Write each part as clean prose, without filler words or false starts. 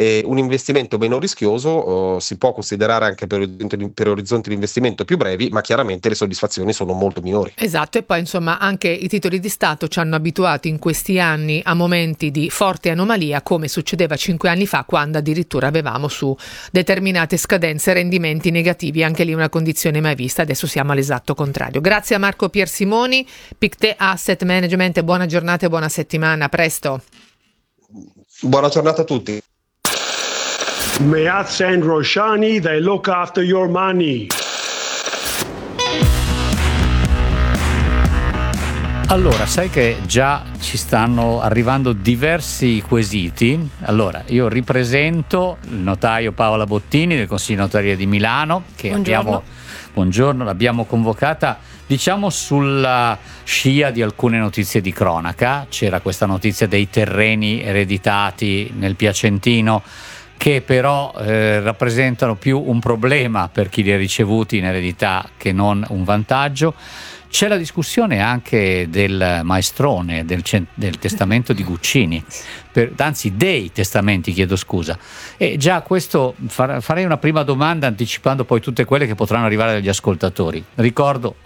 un investimento meno rischioso si può considerare anche per orizzonti di investimento più brevi, ma chiaramente le soddisfazioni sono molto minori. Esatto, e poi insomma anche i titoli di Stato ci hanno abituati in questi anni a momenti di forte anomalia, come succedeva 5 anni fa, quando addirittura avevamo su determinate scadenze rendimenti negativi, anche lì una condizione mai vista. Adesso siamo all'esatto contrario. Grazie a Marco Piersimoni, Pictet Asset Management, buona giornata e buona settimana, a presto. Buona giornata a tutti. Meaz and Roshani, they look after your money. Allora, sai che già ci stanno arrivando diversi quesiti. Allora, io ripresento il notaio Paola Bottini del Consiglio Notarile di Milano, che l'abbiamo convocata, diciamo, sulla scia di alcune notizie di cronaca. C'era questa notizia dei terreni ereditati nel Piacentino, che però rappresentano più un problema per chi li ha ricevuti in eredità che non un vantaggio. C'è la discussione anche del maestrone, del testamento di Guccini, anzi dei testamenti, chiedo scusa. E già questo farei una prima domanda anticipando poi tutte quelle che potranno arrivare dagli ascoltatori. Ricordo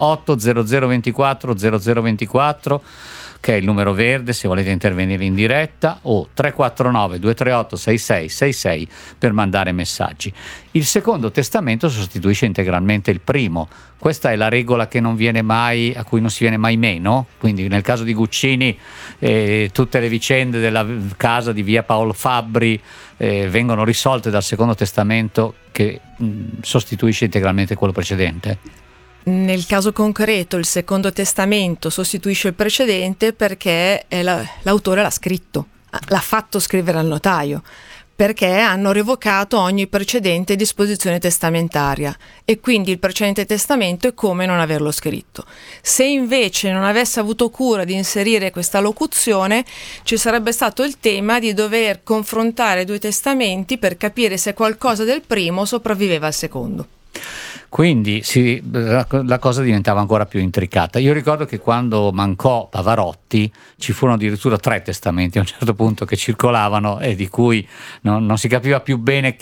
80024 0024, che è il numero verde se volete intervenire in diretta, o 349 238 6666 per mandare messaggi. Il secondo testamento sostituisce integralmente il primo. Questa è la regola che non viene mai, a cui non si viene mai meno. Quindi nel caso di Guccini tutte le vicende della casa di via Paolo Fabbri vengono risolte dal secondo testamento che sostituisce integralmente quello precedente. Nel caso concreto il secondo testamento sostituisce il precedente perché l'autore l'ha scritto, l'ha fatto scrivere al notaio, perché hanno revocato ogni precedente disposizione testamentaria e quindi il precedente testamento è come non averlo scritto. Se invece non avesse avuto cura di inserire questa locuzione, ci sarebbe stato il tema di dover confrontare 2 testamenti per capire se qualcosa del primo sopravviveva al secondo. Quindi la cosa diventava ancora più intricata. Io ricordo che quando mancò Pavarotti ci furono addirittura 3 testamenti a un certo punto che circolavano e di cui non si capiva più bene a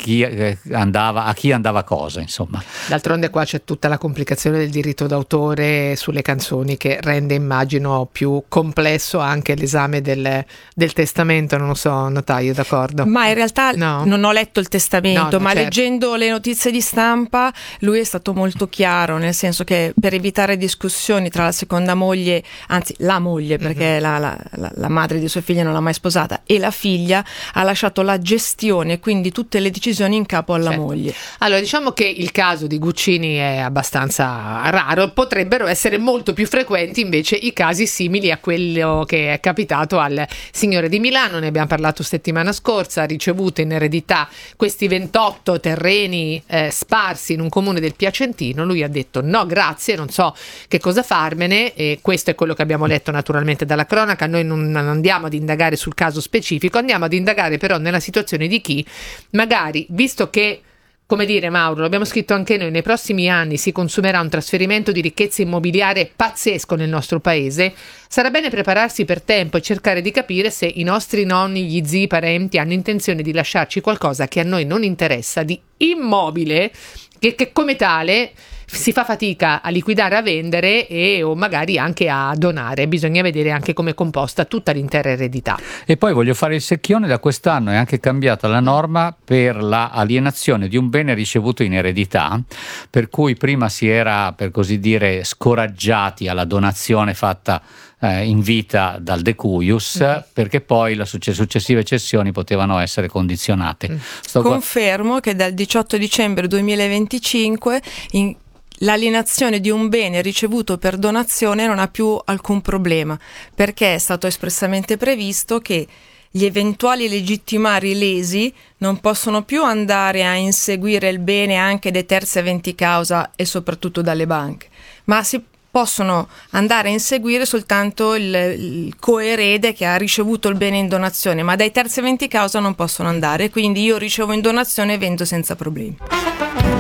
chi andava cosa, insomma. D'altronde qua c'è tutta la complicazione del diritto d'autore sulle canzoni, che rende, immagino, più complesso anche l'esame del testamento. Non lo so, notaio, d'accordo? Ma in realtà non ho letto il testamento, ma certo, leggendo le notizie di stampa lui è stato molto chiaro, nel senso che per evitare discussioni tra la seconda moglie, anzi la moglie, perché la madre di sua figlia non l'ha mai sposata, e la figlia, ha lasciato la gestione, quindi tutte le decisioni in capo alla moglie. Allora, diciamo che il caso di Guccini è abbastanza raro, potrebbero essere molto più frequenti invece i casi simili a quello che è capitato al signore di Milano. Ne abbiamo parlato settimana scorsa, ha ricevuto in eredità questi 28 terreni sparsi in un comune del Piacentino. Lui ha detto no grazie, non so che cosa farmene, e questo è quello che abbiamo letto naturalmente dalla cronaca. Noi non andiamo ad indagare sul caso specifico, andiamo ad indagare però nella situazione di chi magari, visto che, come dire, Mauro, l'abbiamo scritto anche noi, nei prossimi anni si consumerà un trasferimento di ricchezza immobiliare pazzesco nel nostro paese, sarà bene prepararsi per tempo e cercare di capire se i nostri nonni, gli zii, i parenti hanno intenzione di lasciarci qualcosa che a noi non interessa, di immobile che come tale si fa fatica a liquidare, a vendere o magari anche a donare. Bisogna vedere anche come è composta tutta l'intera eredità. E poi voglio fare il secchione: da quest'anno è anche cambiata la norma per la alienazione di un bene ricevuto in eredità, per cui prima si era, per così dire, scoraggiati alla donazione fatta in vita dal decuius, perché poi le successive cessioni potevano essere condizionate. Confermo che dal 18 dicembre 2025 l'alienazione di un bene ricevuto per donazione non ha più alcun problema, perché è stato espressamente previsto che gli eventuali legittimari lesi non possono più andare a inseguire il bene anche dai terzi aventi causa e soprattutto dalle banche, ma si possono andare a inseguire soltanto il coerede che ha ricevuto il bene in donazione, ma dai terzi aventi causa non possono andare. Quindi io ricevo in donazione e vendo senza problemi.